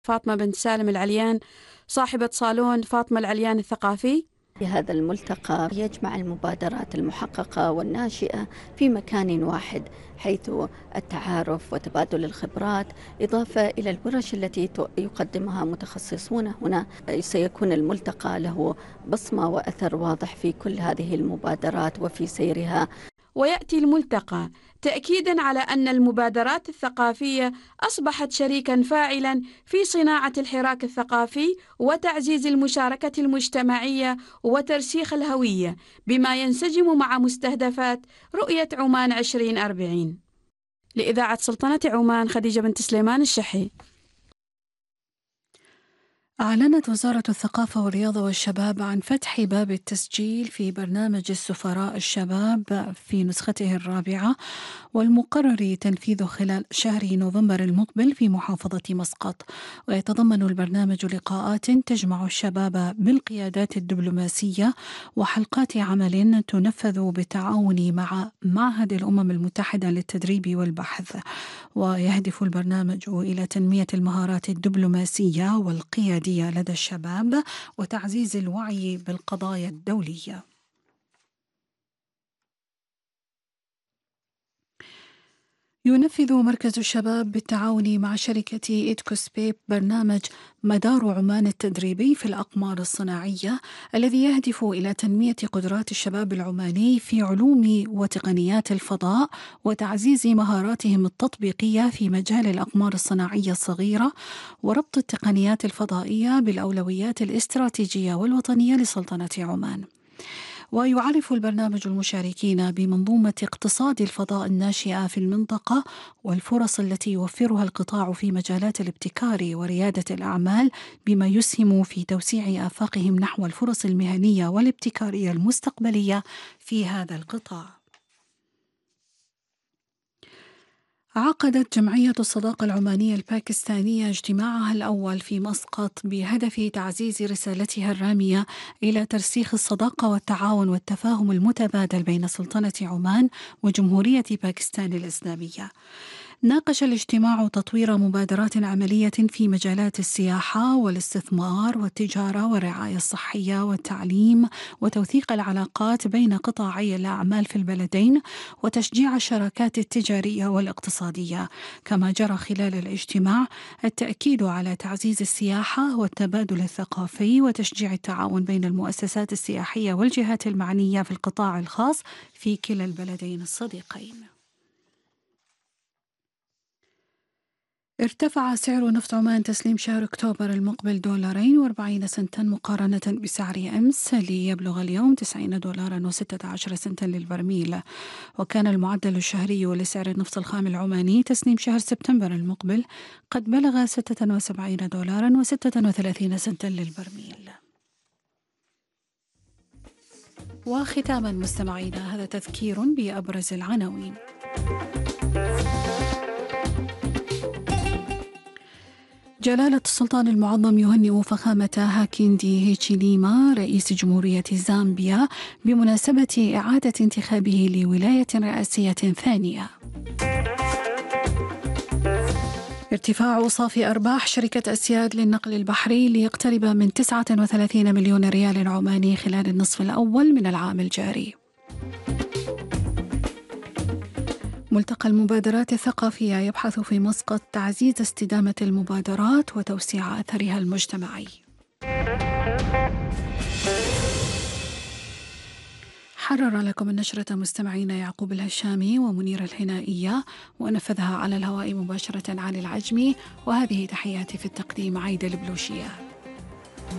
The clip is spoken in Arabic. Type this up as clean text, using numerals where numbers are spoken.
فاطمة بنت سالم العليان صاحبة صالون فاطمة العليان الثقافي. هذا الملتقى يجمع المبادرات المحققة والناشئة في مكان واحد، حيث التعارف وتبادل الخبرات إضافة إلى الورش التي يقدمها متخصصون هنا. سيكون الملتقى له بصمة وأثر واضح في كل هذه المبادرات وفي سيرها. ويأتي الملتقى تأكيداً على أن المبادرات الثقافية أصبحت شريكاً فاعلاً في صناعة الحراك الثقافي وتعزيز المشاركة المجتمعية وترسيخ الهوية، بما ينسجم مع مستهدفات رؤية عمان 2040. لإذاعة سلطنة عمان، خديجة بنت سليمان الشحي. أعلنت وزارة الثقافة والرياضة والشباب عن فتح باب التسجيل في برنامج السفراء الشباب في نسخته الرابعة، والمقرر تنفيذه خلال شهر نوفمبر المقبل في محافظة مسقط. ويتضمن البرنامج لقاءات تجمع الشباب بالقيادات الدبلوماسية وحلقات عمل تنفذ بالتعاون مع معهد الأمم المتحدة للتدريب والبحث. ويهدف البرنامج إلى تنمية المهارات الدبلوماسية والقيادية لدى الشباب وتعزيز الوعي بالقضايا الدولية. ينفذ مركز الشباب بالتعاون مع شركة إيدكوسبيب برنامج مدار عمان التدريبي في الأقمار الصناعية، الذي يهدف إلى تنمية قدرات الشباب العماني في علوم وتقنيات الفضاء وتعزيز مهاراتهم التطبيقية في مجال الأقمار الصناعية الصغيرة، وربط التقنيات الفضائية بالأولويات الاستراتيجية والوطنية لسلطنة عمان. ويعرف البرنامج المشاركين بمنظومة اقتصاد الفضاء الناشئة في المنطقة والفرص التي يوفرها القطاع في مجالات الابتكار وريادة الأعمال، بما يسهم في توسيع آفاقهم نحو الفرص المهنية والابتكارية المستقبلية في هذا القطاع. عقدت جمعية الصداقة العمانية الباكستانية اجتماعها الأول في مسقط بهدف تعزيز رسالتها الرامية إلى ترسيخ الصداقة والتعاون والتفاهم المتبادل بين سلطنة عمان وجمهورية باكستان الإسلامية. ناقش الاجتماع تطوير مبادرات عملية في مجالات السياحة والاستثمار والتجارة والرعاية الصحية والتعليم، وتوثيق العلاقات بين قطاعي الأعمال في البلدين، وتشجيع الشراكات التجارية والاقتصادية. كما جرى خلال الاجتماع التأكيد على تعزيز السياحة والتبادل الثقافي وتشجيع التعاون بين المؤسسات السياحية والجهات المعنية في القطاع الخاص في كلا البلدين الصديقين. ارتفع سعر نفط عمان تسليم شهر أكتوبر المقبل $2.40 مقارنة بسعر أمس، ليبلغ اليوم $90.16 للبرميل. وكان المعدل الشهري لسعر النفط الخام العماني تسليم شهر سبتمبر المقبل قد بلغ $76.36 للبرميل. وختاما مستمعينا، هذا تذكير بأبرز العناوين. جلالة السلطان المعظم يهنئ فخامة هاكيندي هيتشيليما رئيس جمهورية زامبيا بمناسبة إعادة انتخابه لولاية رئاسية ثانية. ارتفاع صافي أرباح شركة أسياد للنقل البحري ليقترب من 39 مليون ريال عماني خلال النصف الأول من العام الجاري. ملتقى المبادرات الثقافية يبحث في مسقط تعزيز استدامة المبادرات وتوسيع أثرها المجتمعي. حرر لكم النشرة مستمعين يعقوب الهشامي ومنير الحنائية، ونفذها على الهواء مباشرة علي العجمي، وهذه تحياتي في التقديم عايدة البلوشية.